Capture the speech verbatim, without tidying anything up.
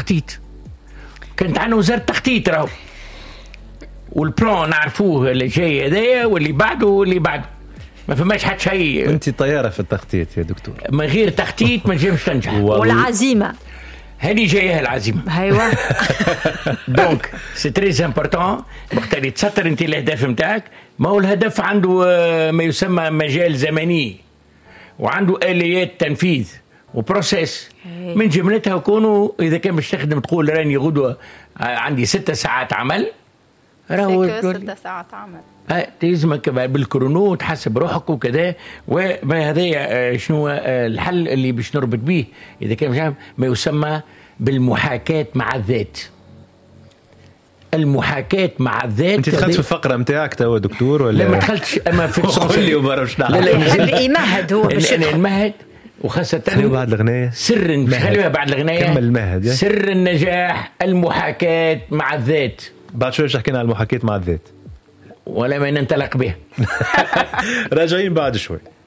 التخطيط. كانت عندنا وزارة تخطيط راهو، والبلان نعرفوه اللي جاي هذايا واللي بعده واللي بعده، ما فماش حد شيء. انت طياره في التخطيط يا دكتور، من غير تخطيط ما نجمش تنجح. والعزيمه هذه جايه العزيمه. ايوه. دونك سي تري امبورطون وقت تسطر انت الاهداف نتاعك. ما هو الهدف عنده ما يسمى مجال زمني، وعنده اليات تنفيذ وبروسيس. من جملتها يكونوا اذا كان باش تخدم تقول راني غدوه عندي ستة ساعات عمل، راهو ستة ساعات عمل تلزمك بالكرونو تحسب روحك وكذا. وما هذا شنو الحل اللي باش نربط به اذا كان ما يسمى بالمحاكاة مع الذات. المحاكاة مع الذات. انت دخلت في الفقره نتاعك توا دكتور ولا لا؟ ما دخلتش اما في قول لي وبرا واش نعرف. لا لا يمهد هو باش انا المهد، وخاصة بعد الغناية سر خليها بعد الغناية. كمل المهد. سر النجاح المحاكاة مع الذات. بعد شوي حكينا على المحاكاة مع الذات ولا ما ننطلق به. راجعين بعد شوي.